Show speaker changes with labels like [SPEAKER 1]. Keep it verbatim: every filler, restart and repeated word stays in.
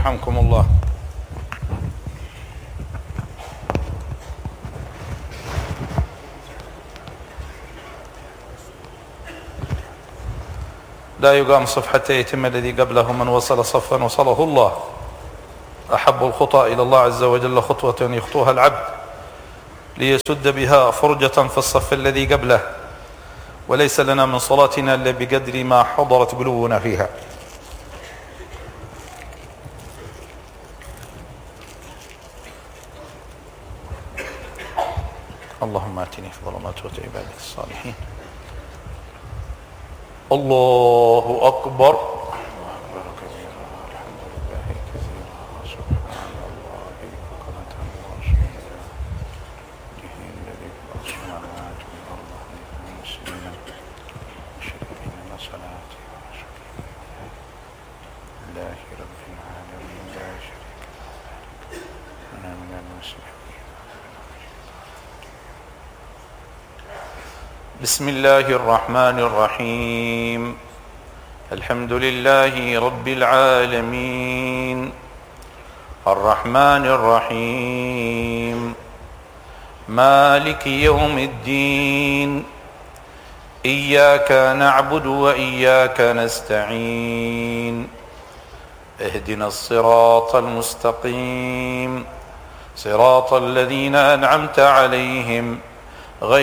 [SPEAKER 1] يرحمكم الله. لا يقام صف حتى يتم الذي قبله، من وصل صفا وصله الله. أحب الخطى إلى الله عز وجل خطوة يخطوها العبد ليسد بها فرجة في الصف الذي قبله، وليس لنا من صلاتنا إلا بقدر ما حضرت قلوبنا فيها. اللهم آتني في ظلمات عبادك الصالحين. الله أكبر. بسم الله الرحمن الرحيم. الحمد لله رب العالمين الرحمن الرحيم مالك يوم الدين إياك نعبد وإياك نستعين اهدنا الصراط المستقيم صراط الذين أنعمت عليهم غير